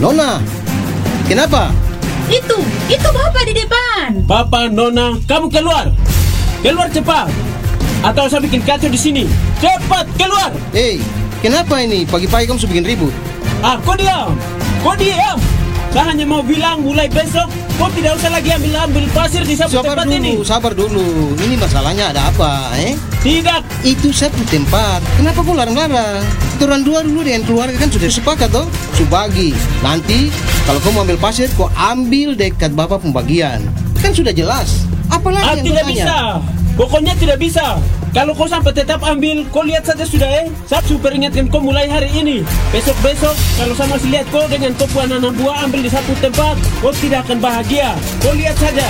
Nona, kenapa? Itu Bapak di depan. Papa, Nona, kamu keluar. Keluar cepat. Atau saya bikin kacau di sini. Cepat keluar. Kenapa ini? Pagi-pagi kamu sudah bikin ribut. Kau diam. Kau diam. Saya hanya mau bilang mulai besok kau tidak usah lagi ambil pasir di sapu tempat ini. Sabar dulu. Ini masalahnya ada apa, Tidak. Itu sapu tempat. Kenapa kau larang-larang? Kita orang dua dulu dengan keluarga kan sudah sepakat toh? Subagi. Nanti kalau kau mau ambil pasir, kau ambil dekat bapak pembagian. Kan sudah jelas. Apalagi yang tidak kau tanya? bisa. Pokoknya tidak bisa. Kalau kau sampai tetap ambil, kau lihat saja sudah Saya super ingatkan kau mulai hari ini. Besok-besok, kalau saya masih lihat kau dengan kau anak buah ambil di satu tempat, kau tidak akan bahagia. Kau lihat saja.